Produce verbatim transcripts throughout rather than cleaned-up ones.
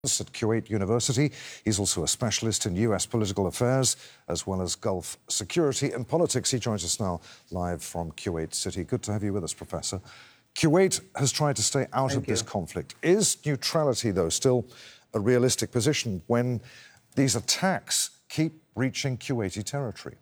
At Kuwait University. He's also a specialist in U S political affairs as well as Gulf security and politics. He joins us now live from Kuwait City. Good to have you with us, Professor. Kuwait has tried to stay out Thank of you. this conflict. Is neutrality, though, still a realistic position when these attacks keep reaching Kuwaiti territory?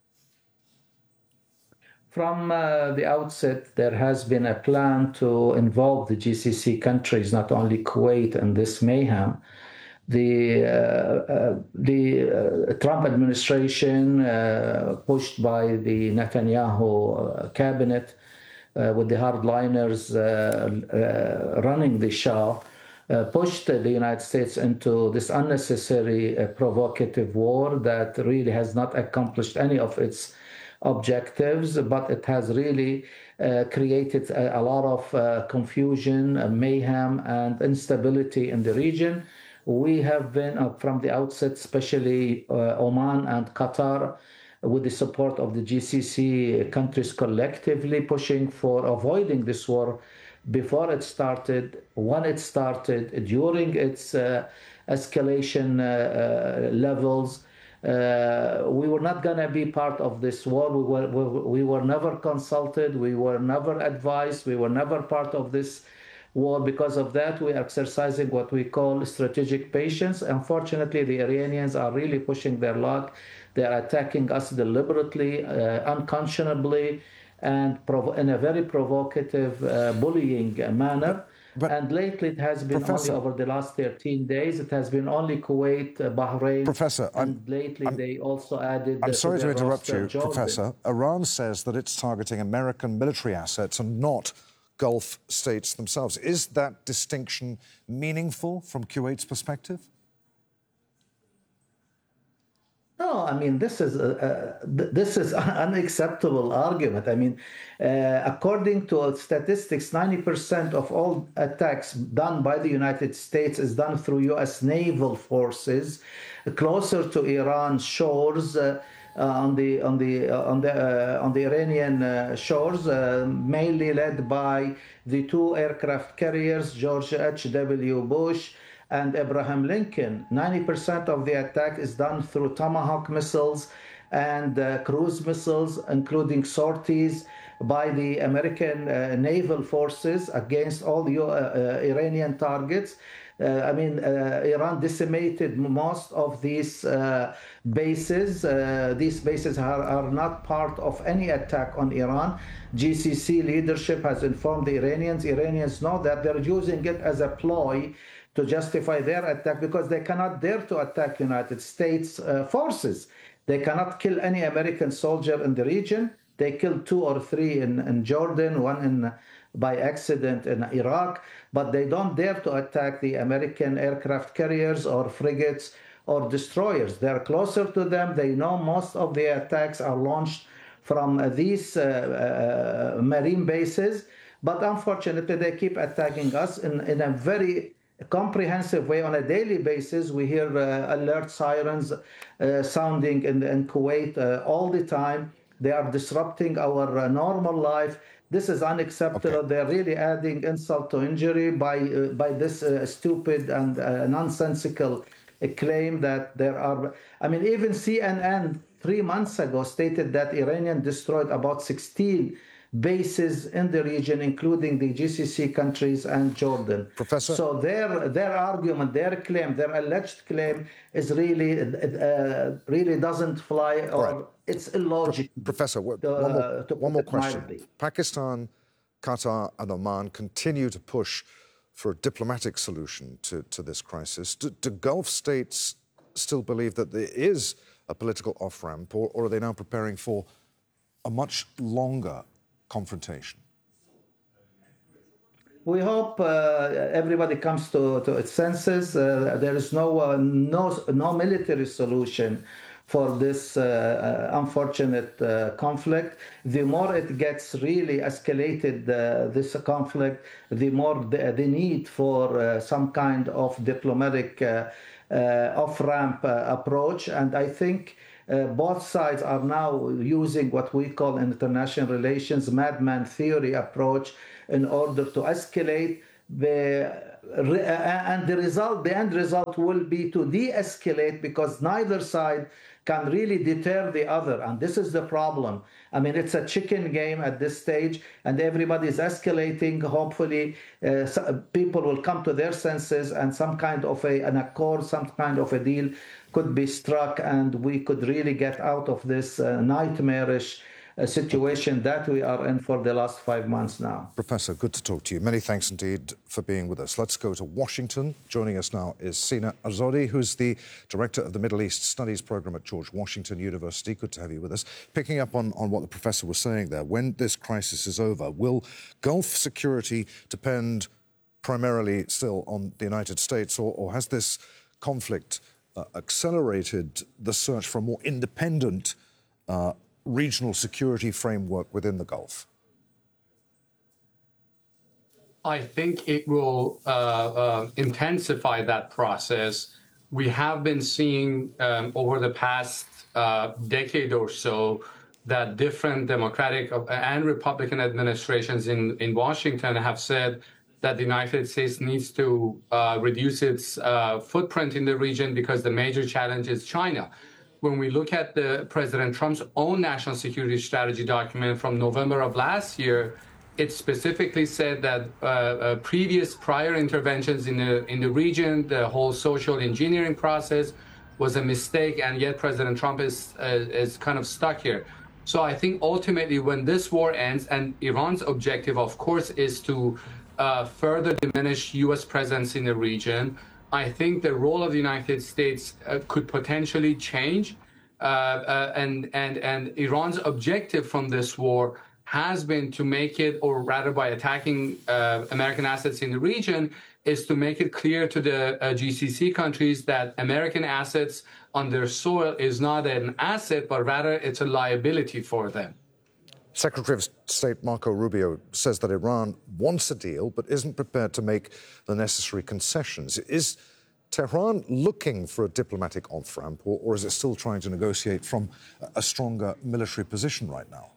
From uh, the outset, there has been a plan to involve the G C C countries, not only Kuwait, in this mayhem. The, uh, uh, the uh, Trump administration, uh, pushed by the Netanyahu uh, cabinet, uh, with the hardliners uh, uh, running the Shah, uh, pushed the United States into this unnecessary, uh, provocative war that really has not accomplished any of its objectives, but it has really uh, created a, a lot of uh, confusion, uh, mayhem, and instability in the region. We have been, uh, from the outset, especially uh, Oman and Qatar, with the support of the G C C countries collectively, pushing for avoiding this war before it started, when it started, during its uh, escalation uh, uh, levels. Uh, we were not going to be part of this war. We were, we, we were never consulted. We were never advised. We were never part of this war. Because of that, we are exercising what we call strategic patience. Unfortunately, the Iranians are really pushing their luck. They are attacking us deliberately, uh, unconscionably, and in a very provocative, uh, bullying manner. But and lately, it has been Professor, only over the last thirteen days, it has been only Kuwait, uh, Bahrain, Professor, and I'm, lately I'm, they also added... I'm sorry to, to interrupt you, Jordan. Professor. Iran says that it's targeting American military assets and not Gulf states themselves. Is that distinction meaningful from Kuwait's perspective? No, I mean, this is a, a, this is an unacceptable argument. I mean, uh, according to statistics, ninety percent of all attacks done by the United States is done through U S naval forces closer to Iran's shores, uh, uh, on the on the uh, on the uh, on the Iranian uh, shores, uh, mainly led by the two aircraft carriers, George H W Bush and Abraham Lincoln. ninety percent of the attack is done through Tomahawk missiles and uh, cruise missiles, including sorties by the American uh, naval forces against all the uh, uh, Iranian targets. Uh, I mean, uh, Iran decimated most of these uh, bases. Uh, these bases are, are not part of any attack on Iran. G C C leadership has informed the Iranians. Iranians know that they're using it as a ploy to justify their attack, because they cannot dare to attack United States uh, forces. They cannot kill any American soldier in the region. They killed two or three in, in Jordan, one in by accident in Iraq, but they don't dare to attack the American aircraft carriers or frigates or destroyers. They're closer to them. They know most of the attacks are launched from uh, these uh, uh, marine bases, but unfortunately they keep attacking us in, in a very comprehensive way on a daily basis. We hear uh, alert sirens uh, sounding in, in Kuwait uh, all the time. They are disrupting our uh, normal life. This is unacceptable. Okay. They're really adding insult to injury by uh, by this uh, stupid and uh, nonsensical uh, claim that there are. I mean, even C N N three months ago stated that Iranian destroyed about sixteen bases in the region, including the G C C countries and Jordan. Professor? So their their argument, their claim, their alleged claim is really uh, really doesn't fly, or right. It's illogical. Pro Professor, one to, more, uh, one more question. Mildly. Pakistan, Qatar and Oman continue to push for a diplomatic solution to, to this crisis. Do, do Gulf states still believe that there is a political off-ramp, or, or are they now preparing for a much longer confrontation? We hope uh, everybody comes to, to its senses. Uh, there is no, uh, no, no military solution for this uh, uh, unfortunate uh, conflict. The more it gets really escalated, uh, this conflict, the more the, the need for uh, some kind of diplomatic uh, uh, off-ramp uh, approach. And I think Uh, both sides are now using what we call in international relations madman theory approach in order to escalate. The, re- and the result, the end result will be to de-escalate, because neither side can really deter the other. And this is the problem. I mean, it's a chicken game at this stage, and everybody is escalating. Hopefully, uh, so people will come to their senses, and some kind of a, an accord, some kind of a deal could be struck, and we could really get out of this uh, nightmarish uh, situation that we are in for the last five months now. Professor, good to talk to you. Many thanks indeed for being with us. Let's go to Washington. Joining us now is Sina Azzoudi, who's the director of the Middle East Studies Program at George Washington University. Good to have you with us. Picking up on, on what the professor was saying there, when this crisis is over, will Gulf security depend primarily still on the United States, or, or has this conflict uh, accelerated the search for a more independent uh, regional security framework within the Gulf? I think it will uh, uh, intensify that process. We have been seeing um, over the past uh, decade or so that different Democratic and Republican administrations in, in Washington have said that the United States needs to uh, reduce its uh, footprint in the region because the major challenge is China. When we look at the President Trump's own national security strategy document from November of last year, it specifically said that uh, uh, previous prior interventions in the in the region, the whole social engineering process, was a mistake, and yet President Trump is uh, is kind of stuck here. So I think ultimately, when this war ends, and Iran's objective, of course, is to uh, further diminish U S presence in the region, I think the role of the United States uh, could potentially change, uh, uh, and and and Iran's objective from this war has been to make it, or rather by attacking uh, American assets in the region, is to make it clear to the uh, G C C countries that American assets on their soil is not an asset, but rather it's a liability for them. Secretary of State Marco Rubio says that Iran wants a deal but isn't prepared to make the necessary concessions. Is Tehran looking for a diplomatic off-ramp, or, or is it still trying to negotiate from a stronger military position right now?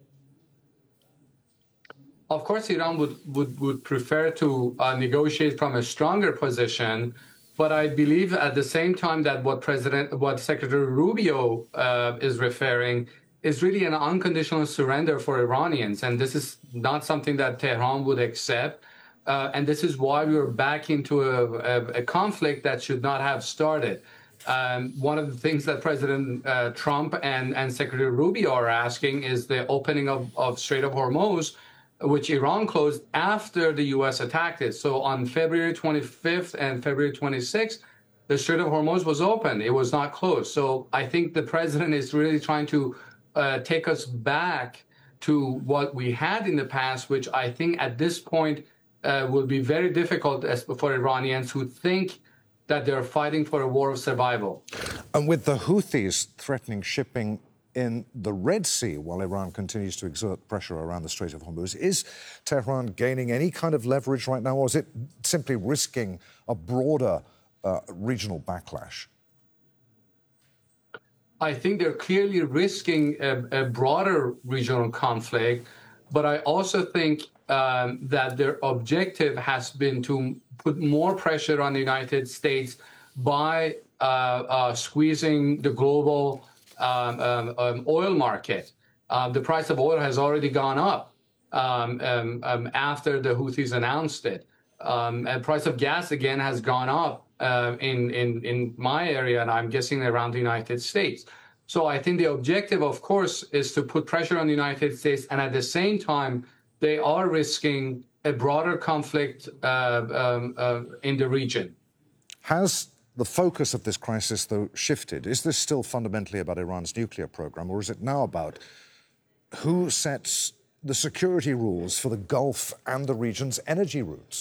Of course, Iran would, would, would prefer to uh, negotiate from a stronger position, but I believe at the same time that what President, what Secretary Rubio uh, is referring is really an unconditional surrender for Iranians, and this is not something that Tehran would accept, uh, and this is why we are back into a, a, a conflict that should not have started. Um, one of the things that President uh, Trump and, and Secretary Rubio are asking is the opening of, of Strait of Hormuz, which Iran closed after the U S attacked it. So on February twenty-fifth and February twenty-sixth, the Strait of Hormuz was open. It was not closed. So I think the president is really trying to uh, take us back to what we had in the past, which I think at this point uh, will be very difficult as, for Iranians who think that they're fighting for a war of survival. And with the Houthis threatening shipping in the Red Sea while Iran continues to exert pressure around the Strait of Hormuz, is Tehran gaining any kind of leverage right now, or is it simply risking a broader uh, regional backlash? I think they're clearly risking a, a broader regional conflict, but I also think um, that their objective has been to put more pressure on the United States by uh, uh, squeezing the global Um, um, um, oil market. Uh, the price of oil has already gone up um, um, um, after the Houthis announced it. Um, and price of gas again has gone up uh, in, in, in my area, and I'm guessing around the United States. So I think the objective, of course, is to put pressure on the United States, and at the same time, they are risking a broader conflict uh, um, uh, in the region. Has the focus of this crisis, though, shifted? Is this still fundamentally about Iran's nuclear program, or is it now about who sets the security rules for the Gulf and the region's energy routes?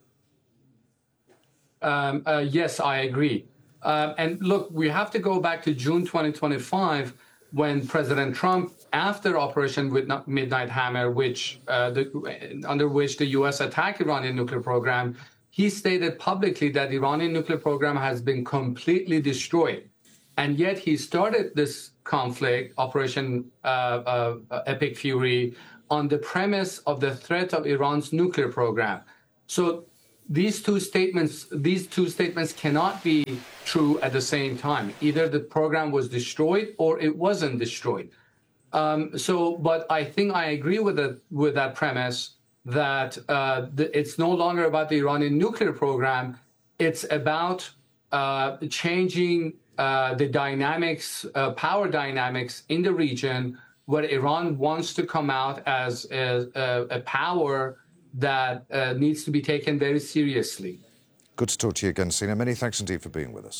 Um, uh, yes, I agree. Um, and look, we have to go back to June twenty twenty-five, when President Trump, after Operation Midnight Hammer, which uh, the, under which the U S attacked Iranian nuclear program, he stated publicly that the Iranian nuclear program has been completely destroyed. And yet he started this conflict, Operation uh, uh, Epic Fury, on the premise of the threat of Iran's nuclear program. So these two statements, these two statements cannot be true at the same time. Either the program was destroyed or it wasn't destroyed. Um, so, but I think I agree with the, with that premise that uh, the, it's no longer about the Iranian nuclear program. It's about uh, changing uh, the dynamics, uh, power dynamics in the region, where Iran wants to come out as a, a, a power that uh, needs to be taken very seriously. Good to talk to you again, Sina. Many thanks indeed for being with us.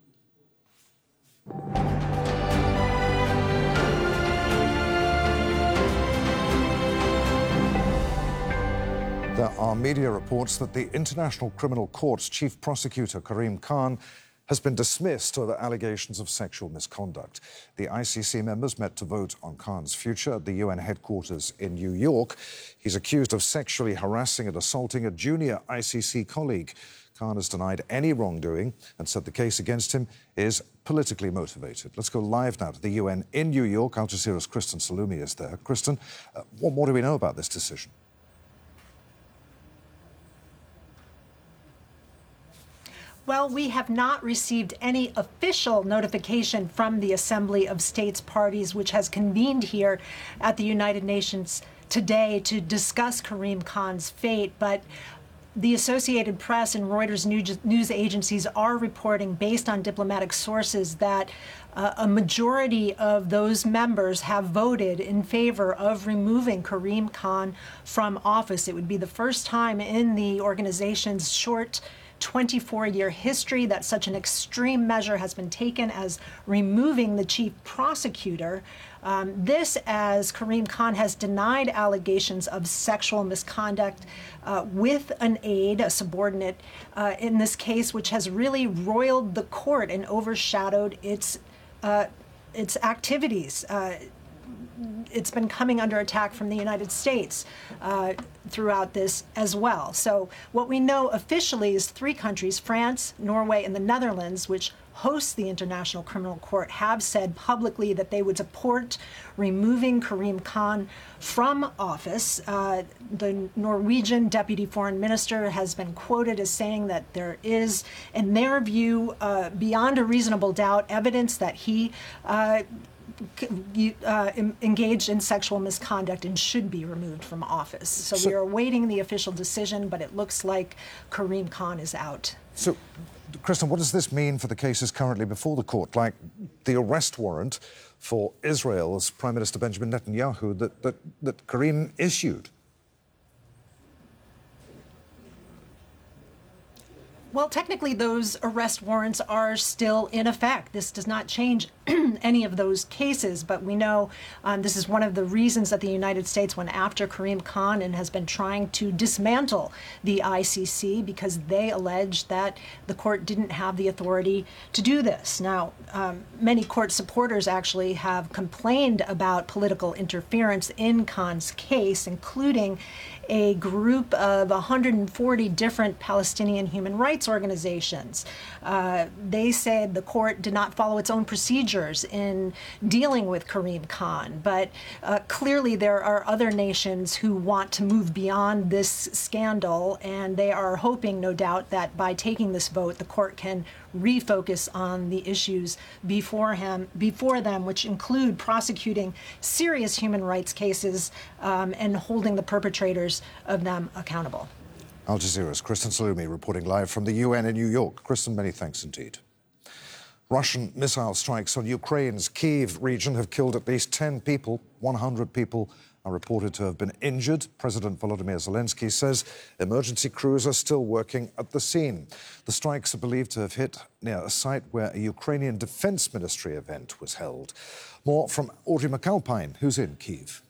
There are media reports that the International Criminal Court's chief prosecutor, Karim Khan, has been dismissed over allegations of sexual misconduct. The I C C members met to vote on Khan's future at the U N headquarters in New York. He's accused of sexually harassing and assaulting a junior I C C colleague. Khan has denied any wrongdoing and said the case against him is politically motivated. Let's go live now to the U N in New York. Al Jazeera's Kristen Salumi is there. Kristen, uh, what more do we know about this decision? Well, we have not received any official notification from the Assembly of States Parties, which has convened here at the United Nations today to discuss Karim Khan's fate. But the Associated Press and Reuters news agencies are reporting, based on diplomatic sources, that uh, a majority of those members have voted in favor of removing Karim Khan from office. It would be the first time in the organization's short twenty-four year history that such an extreme measure has been taken as removing the chief prosecutor. Um, this, as Karim Khan has denied allegations of sexual misconduct uh, with an aide, a subordinate, uh, in this case, which has really roiled the court and overshadowed its uh, its activities. Uh, It's been coming under attack from the United States uh, throughout this as well. So what we know officially is three countries, France, Norway, and the Netherlands, which host the International Criminal Court, have said publicly that they would support removing Karim Khan from office. Uh, the Norwegian deputy foreign minister has been quoted as saying that there is, in their view, uh, beyond a reasonable doubt, evidence that he uh, Uh, engaged in sexual misconduct and should be removed from office. So, so we are awaiting the official decision, but it looks like Karim Khan is out. So, Kristen, what does this mean for the cases currently before the court, like the arrest warrant for Israel's Prime Minister Benjamin Netanyahu that, that, that Karim issued? Well, technically, those arrest warrants are still in effect. This does not change any of those cases, but we know um, this is one of the reasons that the United States went after Karim Khan and has been trying to dismantle the I C C because they allege that the court didn't have the authority to do this. Now, um, many court supporters actually have complained about political interference in Khan's case, including a group of one hundred forty different Palestinian human rights organizations. Uh, they said the court did not follow its own procedures in dealing with Karim Khan. But uh, clearly there are other nations who want to move beyond this scandal, and they are hoping, no doubt, that by taking this vote, the court can refocus on the issues before him, before them, which include prosecuting serious human rights cases um, and holding the perpetrators of them accountable. Al Jazeera's Kristen Salumi reporting live from the U N in New York. Kristen, many thanks indeed. Russian missile strikes on Ukraine's Kyiv region have killed at least ten people. one hundred people are reported to have been injured. President Volodymyr Zelensky says emergency crews are still working at the scene. The strikes are believed to have hit near a site where a Ukrainian Defense Ministry event was held. More from Audrey McAlpine, who's in Kyiv.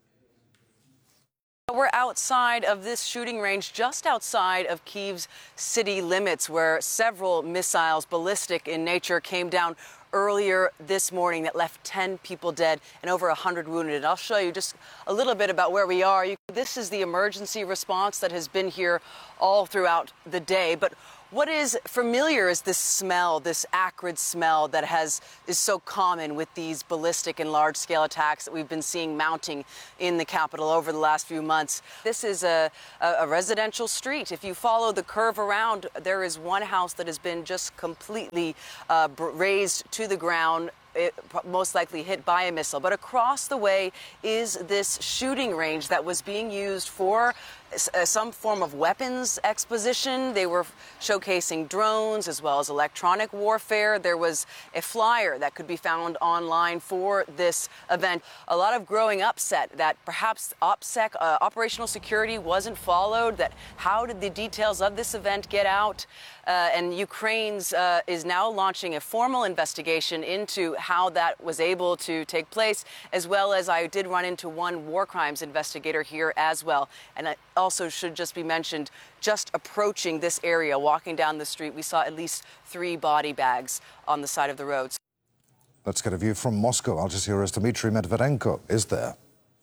We're outside of this shooting range, just outside of Kyiv's city limits, where several missiles, ballistic in nature, came down earlier this morning that left ten people dead and over one hundred wounded. I'll show you just a little bit about where we are. You, this is the emergency response that has been here all throughout the day. But What is familiar is this smell, this acrid smell that has is so common with these ballistic and large-scale attacks that we've been seeing mounting in the capital over the last few months. This is a, a, a residential street. If you follow the curve around, there is one house that has been just completely uh, razed to the ground. It most likely hit by a missile. But across the way is this shooting range that was being used for some form of weapons exposition. They were showcasing drones as well as electronic warfare. There was a flyer that could be found online for this event. A lot of growing upset that perhaps OPSEC, uh, operational security, wasn't followed, that how did the details of this event get out? Uh, and Ukraine's uh, is now launching a formal investigation into how that was able to take place, as well as I did run into one war crimes investigator here as well. And I also should just be mentioned, just approaching this area, walking down the street, we saw at least three body bags on the side of the roads. Let's get a view from Moscow. Al Jazeera's Dmitry Medvedenko is there.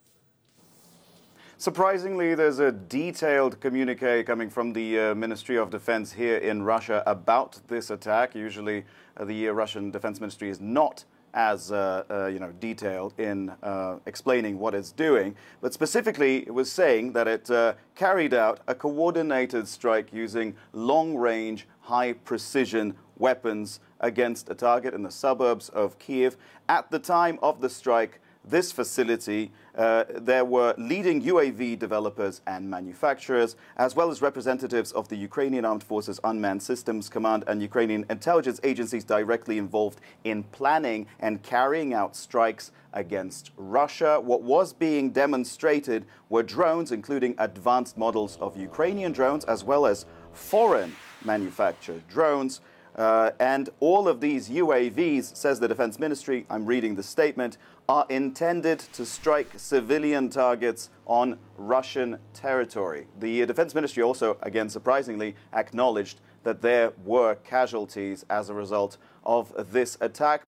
Surprisingly, there's a detailed communique coming from the uh, Ministry of Defense here in Russia about this attack. Usually, uh, the uh, Russian Defense Ministry is not as uh, uh, you know, detailed in uh, explaining what it's doing. But specifically, it was saying that it uh, carried out a coordinated strike using long-range, high-precision weapons against a target in the suburbs of Kiev. At the time of the strike, this facility, uh, there were leading U A V developers and manufacturers, as well as representatives of the Ukrainian Armed Forces Unmanned Systems Command and Ukrainian intelligence agencies directly involved in planning and carrying out strikes against Russia. What was being demonstrated were drones, including advanced models of Ukrainian drones, as well as foreign manufactured drones. Uh, and all of these U A Vs, says the Defense Ministry, I'm reading the statement, are intended to strike civilian targets on Russian territory. The Defense Ministry also, again surprisingly, acknowledged that there were casualties as a result of this attack.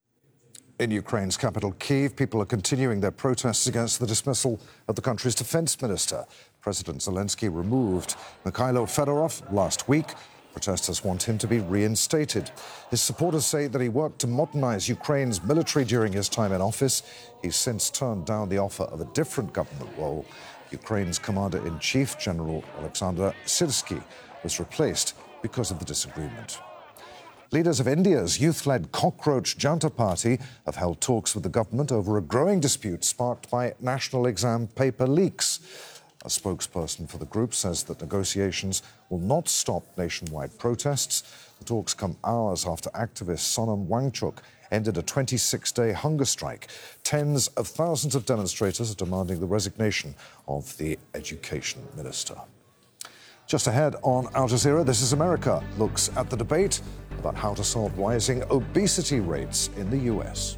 In Ukraine's capital, Kyiv, people are continuing their protests against the dismissal of the country's defense minister. President Zelensky removed Mikhailo Fedorov last week. Protesters want him to be reinstated. His supporters say that he worked to modernize Ukraine's military during his time in office. He's since turned down the offer of a different government role. Ukraine's commander-in-chief, General Alexander Syrsky, was replaced because of the disagreement. Leaders of India's youth-led Cockroach Janta Party have held talks with the government over a growing dispute sparked by national exam paper leaks. A spokesperson for the group says that negotiations will not stop nationwide protests. The talks come hours after activist Sonam Wangchuk ended a twenty-six day hunger strike. Tens of thousands of demonstrators are demanding the resignation of the education minister. Just ahead on Al Jazeera, This is America looks at the debate about how to solve rising obesity rates in the U S.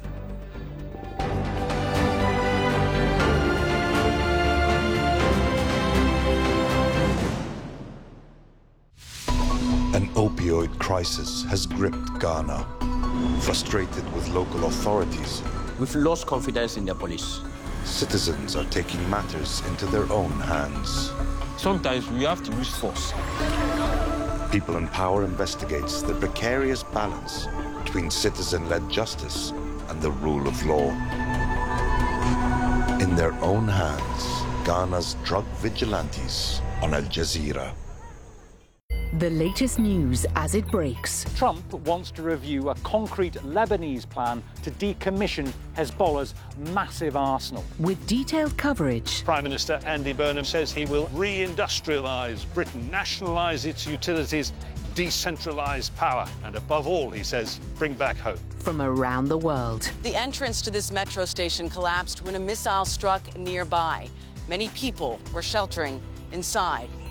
An opioid crisis has gripped Ghana. Frustrated with local authorities, we've lost confidence in the police. Citizens are taking matters into their own hands. Sometimes we have to use force. People in Power investigates the precarious balance between citizen-led justice and the rule of law. In their own hands, Ghana's drug vigilantes on Al Jazeera. The latest news as it breaks. Trump wants to review a concrete Lebanese plan to decommission Hezbollah's massive arsenal. With detailed coverage. Prime Minister Andy Burnham says he will re-industrialise Britain, nationalise its utilities, decentralise power, and above all, he says, bring back hope. From around the world. The entrance to this metro station collapsed when a missile struck nearby. Many people were sheltering inside.